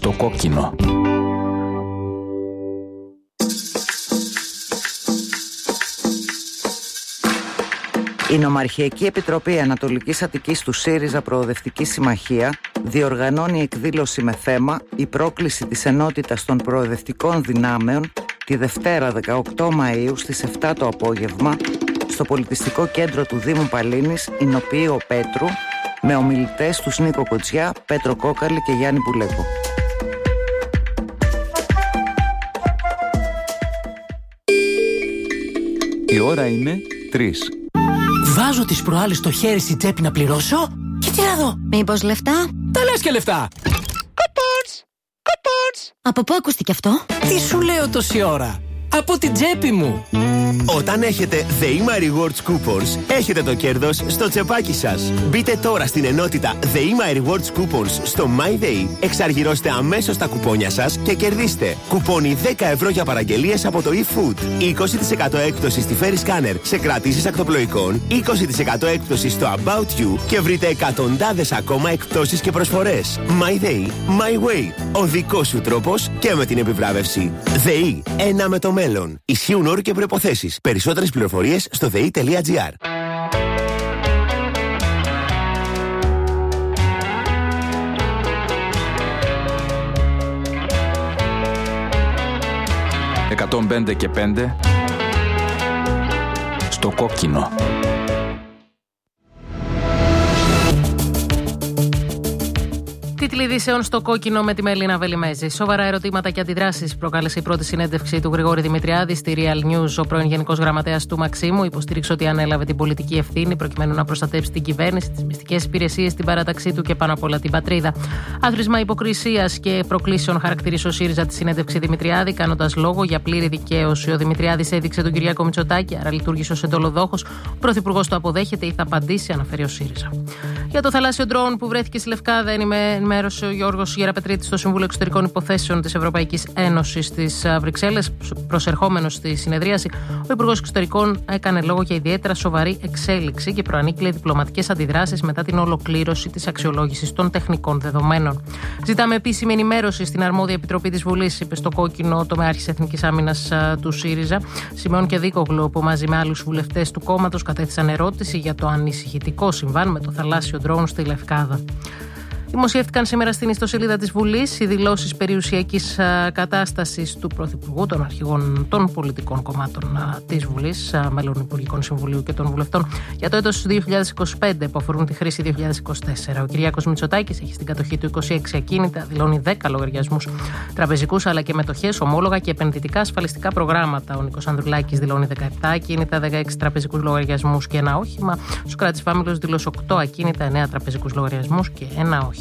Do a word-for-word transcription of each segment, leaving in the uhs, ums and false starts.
Στο κόκκινο. Η Νομαρχιακή Επιτροπή Ανατολικής Αττικής του ΣΥΡΙΖΑ Προοδευτική Συμμαχία διοργανώνει εκδήλωση με θέμα «Η πρόκληση της ενότητας των προοδευτικών δυνάμεων» τη Δευτέρα δεκαοκτώ Μαΐου στις επτά το απόγευμα στο Πολιτιστικό Κέντρο του Δήμου Παλίνης, Ηνοποιείο Πέτρου, με ομιλητές τους Νίκο Κοτσιά, Πέτρο Κόκαλη και Γιάννη Πουλέκο. Η ώρα είναι τρεις. Βάζω τις προάλλες το χέρι στη τσέπη να πληρώσω και τι να δω. Μήπως λεφτά? Τα λες και λεφτά. Κουπόνς, κουπόνς. Από πού ακούστηκε αυτό? Τι σου λέω τόση ώρα? Από την τσέπη μου. Όταν έχετε ΔΕΗΜΑ Rewards Coupons, έχετε το κέρδος στο τσεπάκι σας. Μπείτε τώρα στην ενότητα ΔΕΗΜΑ Rewards Coupons στο MyDay, εξαργυρώστε αμέσως τα κουπόνια σας και κερδίστε κουπόνι δέκα ευρώ για παραγγελίες από το eFood, είκοσι τοις εκατό έκπτωση στη Ferry Scanner σε κρατήσεις ακτοπλοϊκών, είκοσι τοις εκατό έκπτωση στο About You και βρείτε εκατοντάδες ακόμα εκπτώσεις και προσφορές. MyDay, My Way, ο δικός σου τρόπος και με την επιβράβευση. ΔΕΗ, ένα με το μέλλον. Ισχύουν όροι και προϋποθέσεις. Περισσότερες πληροφορίες στο δei τελεία τζι άρ. εκατόν πέντε και πέντε στο κόκκινο. Τίτλοι ειδήσεων στο κόκκινο με τη Μελίνα Βελιμέζη. Σοβαρά ερωτήματα και αντιδράσεις προκάλεσε η πρώτη συνέντευξη του Γρηγόρη Δημητριάδη στη Real News. Ο πρώην Γενικός Γραμματέας του Μαξίμου υποστήριξε ότι ανέλαβε την πολιτική ευθύνη προκειμένου να προστατεύσει την κυβέρνηση, τις μυστικές υπηρεσίες, την παράταξή του και πάνω απ' όλα την πατρίδα. Άθροισμα υποκρισίας και προκλήσεων χαρακτήρισε ο ΣΥΡΙΖΑ τη συνέντευξη Δημητριάδη, κάνοντας λόγο για πλήρη δικαίωση. Ο Δημητριάδης έδειξε τον Κυριάκο Μητσοτάκη, άρα λειτουργήσε ως εντολοδόχος. Ο Πρωθυπουργός το αποδέχεται ή θα απαντήσει, αναφέρει ο ΣΥΡΙΖΑ. Για το θαλάσσιο ντρόουν που βρέθηκε στη Λευκάδα, ενημέρωσε ο Γιώργος Γεραπετρίτης στο Συμβούλιο Εξωτερικών Υποθέσεων της Ευρωπαϊκής Ένωσης στις Βρυξέλλες. Προσερχόμενος στη συνεδρίαση, ο Υπουργός Εξωτερικών έκανε λόγο για ιδιαίτερα σοβαρή εξέλιξη και προανήγγειλε διπλωματικές αντιδράσεις μετά την ολοκλήρωση της αξιολόγησης των τεχνικών δεδομένων. Ζητάμε επίσημη ενημέρωση στην αρμόδια επιτροπή της Βουλής, είπε στο κόκκινο τομεάρχης Εθνικής Άμυνας του ΣΥΡΙΖΑ, Σιμεών και Δίκογλου, που μαζί με άλλους βουλευτές του κόμματος κατέθεσαν ερώτηση για το ανησυχητικό συμβάν με το θαλάσσιο ντρόουν στη Λευκάδα. Δημοσιεύτηκαν σήμερα στην ιστοσελίδα της Βουλής οι δηλώσεις περιουσιακής κατάστασης του Πρωθυπουργού, των αρχηγών των πολιτικών κομμάτων της Βουλής, μέλων Υπουργικών Συμβουλίου και των βουλευτών για το έτος δύο χιλιάδες είκοσι πέντε που αφορούν τη χρήση δύο χιλιάδες είκοσι τέσσερα. Ο Κυριάκος Μητσοτάκης έχει στην κατοχή του είκοσι έξι ακίνητα, δηλώνει δέκα λογαριασμούς τραπεζικούς αλλά και μετοχές, ομόλογα και επενδυτικά ασφαλιστικά προγράμματα. Ο Νίκος Ανδρουλάκης δηλώνει δεκαεπτά ακίνητα, δεκαέξι τραπεζικούς λογαριασμούς και ένα όχημα. Ο Σωκράτης Βάμιλος δήλωσε οκτώ ακίνητα, εννέα τραπεζικούς λογαριασμούς και ένα όχημα.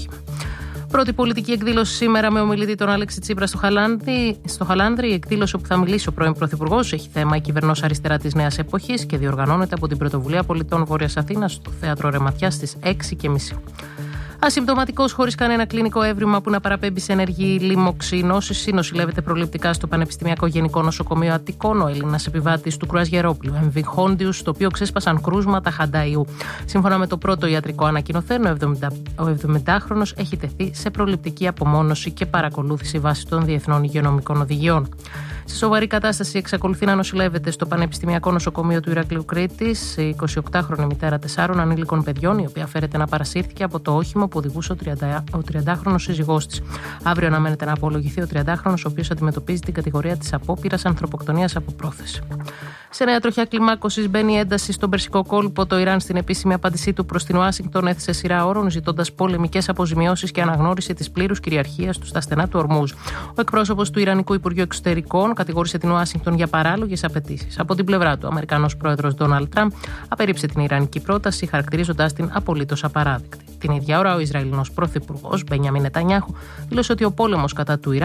Πρώτη πολιτική εκδήλωση σήμερα με ομιλητή τον Αλέξη Τσίπρα στο Χαλάνδρι. Στο Χαλάνδρι, η εκδήλωση όπου θα μιλήσει ο πρώην Πρωθυπουργός έχει θέμα η κυβερνός αριστερά της νέας εποχής και διοργανώνεται από την Πρωτοβουλία Πολιτών Βόρειας Αθήνας στο Θέατρο Ρεματιάς στις έξι και μισή. Ασυμπτωματικός, χωρίς κανένα κλινικό έβριμα που να παραπέμπει σε ενεργή λίμωξη νόσηση, νοσηλεύεται προληπτικά στο Πανεπιστημιακό Γενικό Νοσοκομείο Αττικών ο Έλληνας επιβάτης του κρουαζιερόπλου εμ βι Χόντιους, στο οποίο ξέσπασαν κρούσματα χανταϊού. Σύμφωνα με το πρώτο ιατρικό ανακοινωθέν, ο εβδομηντάχρονος έχει τεθεί σε προληπτική απομόνωση και παρακολούθηση βάσει των διεθνών υγειονομικών οδηγιών. Σε σοβαρή κατάσταση εξακολουθεί να νοσηλεύεται στο Πανεπιστημιακό Νοσοκομείο του Ηρακλείου Κρήτης η εικοσιοκτάχρονη μητέρα τεσσάρων ανήλικων παιδιών, η οποία φέρεται να παρασύρθηκε από το όχημα που οδηγούσε ο τριαντάχρονος σύζυγός της. Αύριο αναμένεται να απολογηθεί ο τριαντάχρονος, ο οποίος αντιμετωπίζει την κατηγορία της απόπειρας ανθρωποκτονίας από πρόθεση. Σε νέα τροχιά κλιμάκωσης μπαίνει ένταση στον Περσικό κόλπο. Το Ιράν, στην επίσημη απάντησή του προς την Ουάσιγκτον, έθεσε σειρά όρων ζητώντας πολεμικές αποζημιώσεις και αναγνώριση της πλήρους κυριαρχίας του στα στενά του Ορμούζ. Ο εκπρόσωπος του Ιρανικού Υπουργείου Εξωτερικών κατηγόρησε την Ουάσιγκτον για παράλογες απαιτήσεις. Από την πλευρά του, ο Αμερικανός πρόεδρος Ντόναλντ Τραμπ απέρριψε την ιρανική πρόταση, χαρακτηρίζοντας την απολύτως απαράδεκτη. Την ίδια ώρα, ο Ισραηλινός πρωθυπουργός Μπενιαμίν Νετανιάχου δήλωσε ότι ο πόλεμος κατά του Ιράν